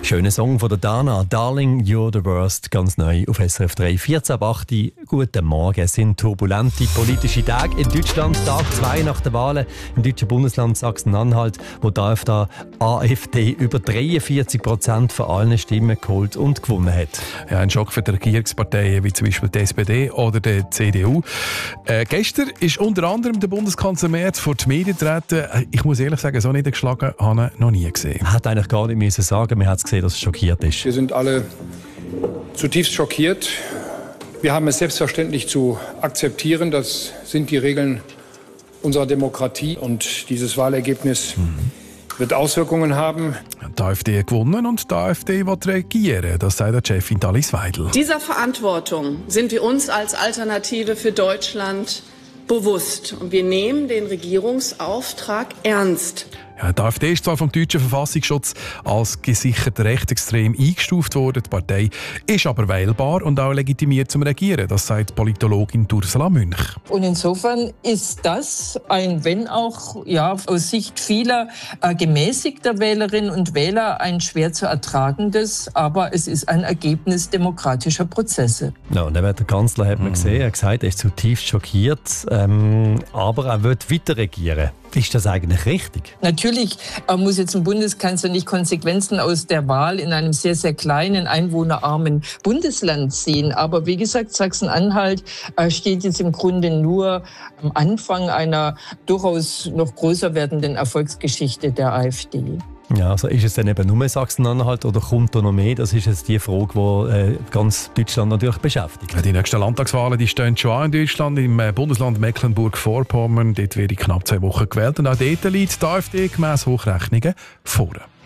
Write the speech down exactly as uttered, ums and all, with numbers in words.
Schöner Song von der Dana, «Darling, you're the worst», ganz neu auf S R F drei. vierzehn ab acht. Guten Morgen. Es sind turbulente politische Tage in Deutschland. Tag zwei nach den Wahlen im deutschen Bundesland Sachsen-Anhalt, wo die AfD über dreiundvierzig Prozent von allen Stimmen geholt und gewonnen hat. Ja, ein Schock für die Regierungsparteien wie zum Beispiel die S P D oder die C D U. Äh, gestern ist unter anderem der Bundeskanzler Merz vor die Medien getreten. Ich muss ehrlich sagen, so niedergeschlagen habe ich noch nie gesehen. Er hat eigentlich gar nicht müssen sagen, man hat es gesehen, dass es schockiert ist. Wir sind alle zutiefst schockiert. Wir haben es selbstverständlich zu akzeptieren. Das sind die Regeln unserer Demokratie. Und dieses Wahlergebnis mhm. wird Auswirkungen haben. Die AfD hat gewonnen und die AfD will regieren. Das sagt der Chefin Alice Weidel. Dieser Verantwortung sind wir uns als Alternative für Deutschland bewusst. Und wir nehmen den Regierungsauftrag ernst. Ja, die AfD ist zwar vom deutschen Verfassungsschutz als gesichert rechtsextrem eingestuft worden, die Partei ist aber wählbar und auch legitimiert zum Regieren. Das sagt Politologin Ursula Münch. Und insofern ist das ein, wenn auch ja, aus Sicht vieler äh, gemäßigter Wählerinnen und Wähler ein schwer zu ertragendes, aber es ist ein Ergebnis demokratischer Prozesse. Ja, und der Kanzler hat man gesehen, er hat gesagt, er ist zutiefst schockiert, ähm, aber er wird weiter regieren. Ist das eigentlich richtig? Natürlich muss jetzt ein Bundeskanzler nicht Konsequenzen aus der Wahl in einem sehr, sehr kleinen, einwohnerarmen Bundesland ziehen. Aber wie gesagt, Sachsen-Anhalt steht jetzt im Grunde nur am Anfang einer durchaus noch größer werdenden Erfolgsgeschichte der AfD. Ja, also ist es dann eben nur Sachsen-Anhalt oder kommt da noch mehr? Das ist jetzt die Frage, die äh, ganz Deutschland natürlich beschäftigt. Die nächsten Landtagswahlen die stehen schon an in Deutschland, im Bundesland Mecklenburg-Vorpommern. Dort wird in knapp zwei Wochen gewählt und auch dort liegt die AfD gemäss Hochrechnungen vorne.